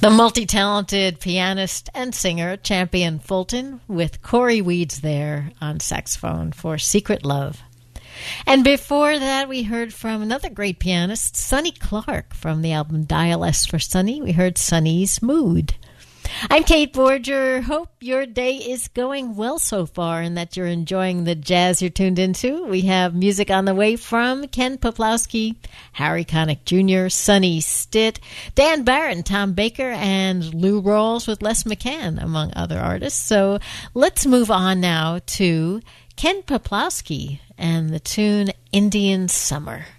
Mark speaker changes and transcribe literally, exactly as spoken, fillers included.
Speaker 1: The multi-talented pianist and singer Champion Fulton with Corey Weeds there on saxophone for Secret Love. And before that, we heard from another great pianist, Sonny Clark, from the album Dial S for Sonny. We heard Sonny's Mood. I'm Kate Borger. Hope your day is going well so far and that you're enjoying the jazz you're tuned into. We have music on the way from Ken Poplowski, Harry Connick Junior, Sonny Stitt, Dan Barrett, Tom Baker, and Lou Rawls with Les McCann, among other artists. So let's move on now to Ken Poplowski and the tune Indian Summer.